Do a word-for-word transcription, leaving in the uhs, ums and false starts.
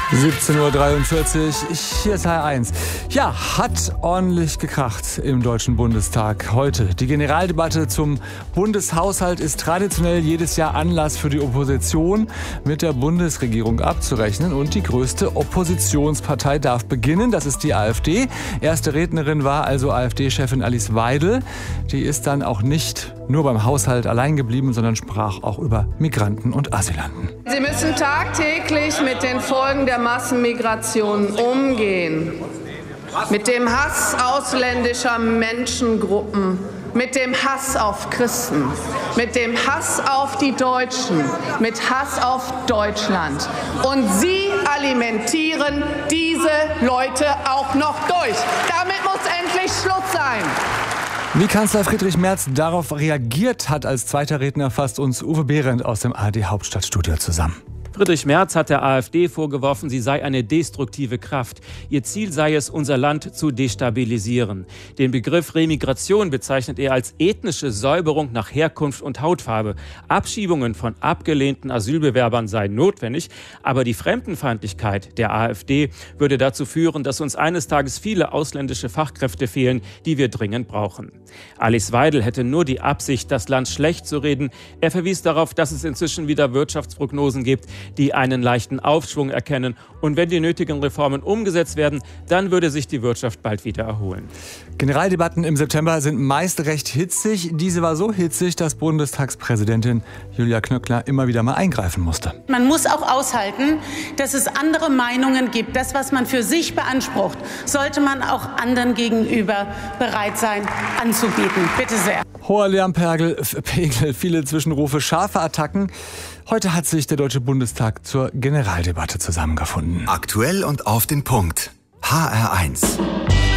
siebzehn Uhr dreiundvierzig, hier ist H R eins. Ja, hat ordentlich gekracht im Deutschen Bundestag heute. Die Generaldebatte zum Bundeshaushalt ist traditionell jedes Jahr Anlass für die Opposition, mit der Bundesregierung abzurechnen. Und die größte Oppositionspartei darf beginnen, das ist die AfD. Erste Rednerin war also AfD-Chefin Alice Weidel. Die ist dann auch nicht nur beim Haushalt allein geblieben, sondern sprach auch über Migranten und Asylanten. Sie müssen tagtäglich mit den Folgen der Massenmigration umgehen. Mit dem Hass ausländischer Menschengruppen, mit dem Hass auf Christen, mit dem Hass auf die Deutschen, mit Hass auf Deutschland. Und Sie alimentieren diese Leute auch noch durch. Damit muss endlich Schluss sein. Wie Kanzler Friedrich Merz darauf reagiert hat, als zweiter Redner fasst uns Uwe Behrendt aus dem A R D-Hauptstadtstudio zusammen. Friedrich Merz hat der AfD vorgeworfen, sie sei eine destruktive Kraft. Ihr Ziel sei es, unser Land zu destabilisieren. Den Begriff Remigration bezeichnet er als ethnische Säuberung nach Herkunft und Hautfarbe. Abschiebungen von abgelehnten Asylbewerbern seien notwendig, aber die Fremdenfeindlichkeit der AfD würde dazu führen, dass uns eines Tages viele ausländische Fachkräfte fehlen, die wir dringend brauchen. Alice Weidel hätte nur die Absicht, das Land schlecht zu reden. Er verwies darauf, dass es inzwischen wieder Wirtschaftsprognosen gibt, die einen leichten Aufschwung erkennen. Und wenn die nötigen Reformen umgesetzt werden, dann würde sich die Wirtschaft bald wieder erholen. Generaldebatten im September sind meist recht hitzig. Diese war so hitzig, dass Bundestagspräsidentin Julia Klöckner immer wieder mal eingreifen musste. Man muss auch aushalten, dass es andere Meinungen gibt. Das, was man für sich beansprucht, sollte man auch anderen gegenüber bereit sein anzubieten. Bitte sehr. Hoher Lärmpegel, Pegel, viele Zwischenrufe, scharfe Attacken. Heute hat sich der Deutsche Bundestag zur Generaldebatte zusammengefunden. Aktuell und auf den Punkt. H R eins.